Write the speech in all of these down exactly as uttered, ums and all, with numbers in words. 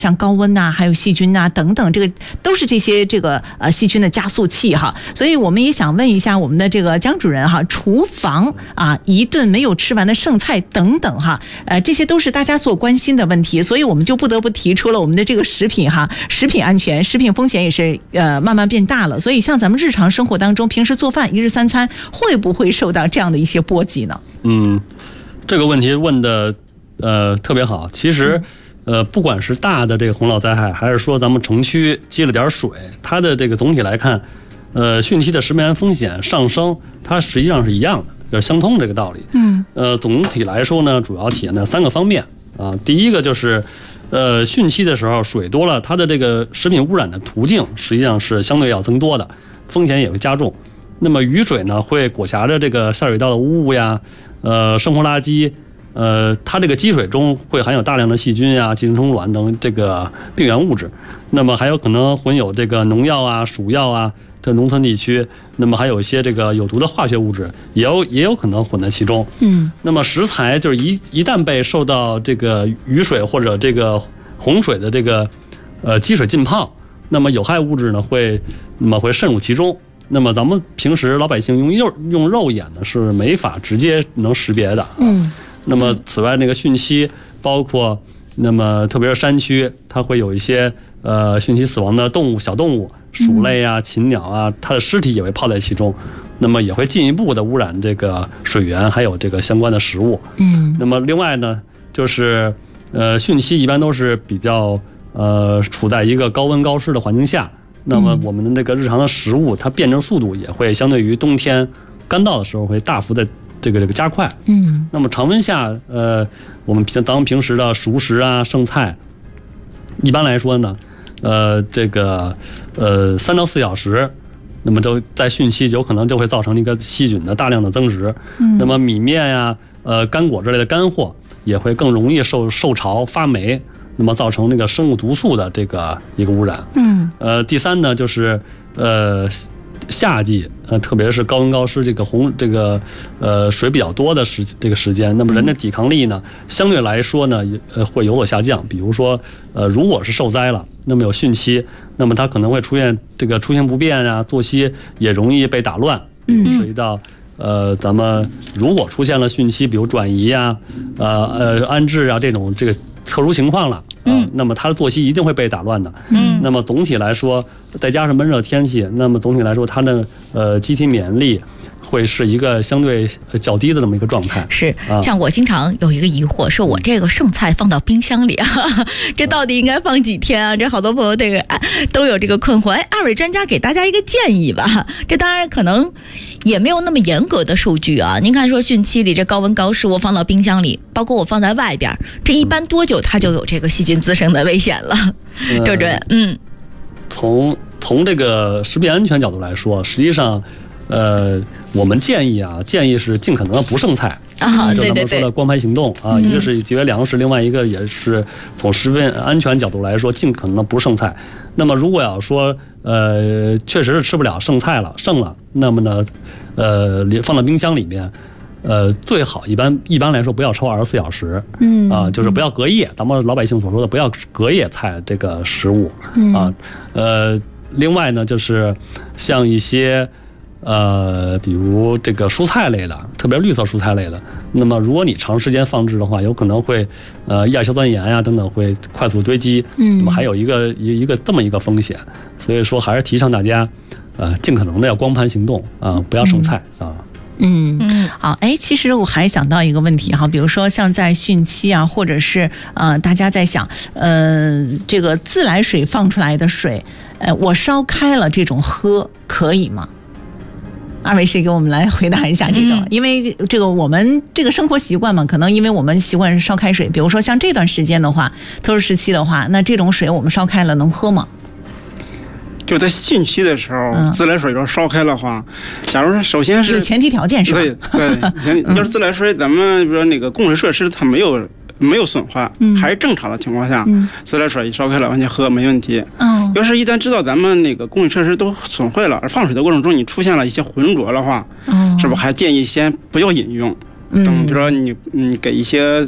像高温呐、啊，还有细菌呐、啊、等等，这个都是这些这个呃细菌的加速器哈。所以我们也想问一下我们的这个江主任哈，厨房啊一顿没有吃完的剩菜等等哈，呃这些都是大家所关心的问题，所以我们就不得不提出了我们的这个食品哈，食品安全、食品风险也是呃慢慢变大了。所以像咱们日常生活当中，平时做饭一日三餐会不会受到这样的一些波及呢？ 嗯，这个问题问的呃特别好，其实。嗯呃，不管是大的这个洪涝灾害，还是说咱们城区积了点水，它的这个总体来看，呃，汛期的食品安全风险上升，它实际上是一样的，就是相通这个道理。嗯，呃，总体来说呢，主要体现在三个方面啊。第一个就是，呃，汛期的时候水多了，它的这个食品污染的途径实际上是相对要增多的，风险也会加重。那么雨水呢，会裹挟着这个下水道的污物呀，呃，生活垃圾。呃，它这个积水中会含有大量的细菌啊、寄生虫卵等这个病原物质，那么还有可能混有这个农药啊、鼠药啊，在农村地区，那么还有一些这个有毒的化学物质，也有也有可能混在其中。嗯，那么食材就是一一旦被受到这个雨水或者这个洪水的这个呃积水浸泡，那么有害物质呢会那么会渗入其中。那么咱们平时老百姓用肉用肉眼呢是没法直接能识别的。嗯。那么，此外，那个汛期包括，那么特别是山区，它会有一些呃汛期死亡的动物、小动物，鼠类啊、禽鸟啊，它的尸体也会泡在其中，那么也会进一步的污染这个水源，还有这个相关的食物。嗯。那么另外呢，就是呃汛期一般都是比较呃处在一个高温高湿的环境下，那么我们的那个日常的食物，它变质速度也会相对于冬天干燥的时候会大幅的。这个这个加快，嗯，那么常温下，呃，我们平咱们平时的熟食啊、剩菜，一般来说呢，呃，这个呃三到四小时，那么就在汛期有可能就会造成一个细菌的大量的增殖，嗯，那么米面呀、呃干果之类的干货也会更容易受受潮发霉，那么造成那个生物毒素的这个一个污染，嗯，呃，第三呢就是呃。夏季，呃，特别是高温高湿，这个洪这个呃水比较多的时这个时间，那么人的抵抗力呢，相对来说呢，呃会有所下降。比如说，呃，如果是受灾了，那么有汛期，那么它可能会出现这个出行不便啊，作息也容易被打乱，比如涉及到呃咱们如果出现了汛期，比如转移啊，呃呃安置啊这种这个。特殊情况了，嗯、呃，那么他的作息一定会被打乱的，嗯，那么总体来说，再加上闷热天气，那么总体来说，他的呃机体免疫力会是一个相对较低的这么一个状态。 是，像我经常有一个疑惑，说我这个剩菜放到冰箱里啊，这到底应该放几天啊？这好多朋友这个都有这个困惑。哎，二位专家给大家一个建议吧。这当然可能也没有那么严格的数据啊。您看说汛期里这高温高湿，我放到冰箱里，包括我放在外边，这一般多久它就有这个细菌滋生的危险了？周主任，嗯， 从从这个食品安全角度来说，实际上。呃，我们建议啊，建议是尽可能的不剩菜啊， 就咱们说的光盘行动啊，一个是节约粮食，另外一个也是从食品安全角度来说，尽可能的不剩菜。那么如果要说呃，确实是吃不了剩菜了，剩了，那么呢，呃，放到冰箱里面。呃，最好一般一般来说不要超二十四小时，嗯啊，就是不要隔夜。咱们老百姓所说的不要隔夜菜这个食物啊，呃，另外呢，就是像一些。呃，比如这个蔬菜类的，特别绿色蔬菜类的，那么如果你长时间放置的话，有可能会呃亚硝酸盐呀、啊、等等会快速堆积，嗯，那么还有一个一一个这么一个风险，所以说还是提倡大家呃尽可能的要光盘行动啊、呃，不要剩菜啊。 嗯嗯，好，哎，其实我还想到一个问题哈，比如说像在汛期啊，或者是呃大家在想，呃这个自来水放出来的水，呃我烧开了这种喝可以吗？二位谁给我们来回答一下这个、嗯、因为这个我们这个生活习惯嘛，可能因为我们习惯烧开水，比如说像这段时间的话，特殊时期的话，那这种水我们烧开了能喝吗？ 就在汛期的时候、嗯、自来水要烧开的话，假如说首先是前提条件是吧？ 对对，要是自来水咱们比如说那个供水设施它没有没有损坏、嗯、还是正常的情况下、嗯、自来水一烧开了完全喝没问题。嗯，要是一旦知道咱们那个供水设施都损坏了，而放水的过程中你出现了一些浑浊的话，嗯，是不是还建议先不要饮用？嗯，比如说你你给一些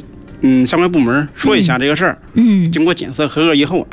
嗯相关部门说一下这个事儿。 嗯， 经过检测合格以后，